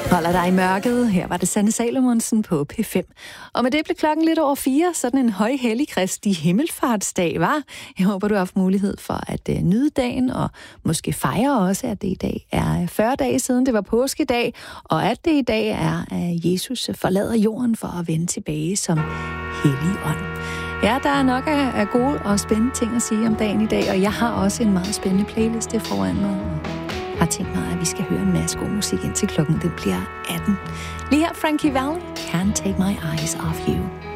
Holder dig i mørket. Her var det Sanne Salomonsen på P5. Og med det blev klokken lidt over 4, sådan en højhellig Kristi himmelfartsdag var. Jeg håber, du har haft mulighed for at nyde dagen, og måske fejre også, at det i dag er 40 dage siden, det var påskedag, og at det i dag er, at Jesus forlader jorden for at vende tilbage som hellig ånd. Ja, der er nok af gode og spændende ting at sige om dagen i dag, og jeg har også en meget spændende playliste foran mig. Jeg har tænkt mig, at vi skal høre en masse god musik indtil klokken den bliver 18. Lige her Frankie Valli, Can't Take My Eyes Off You.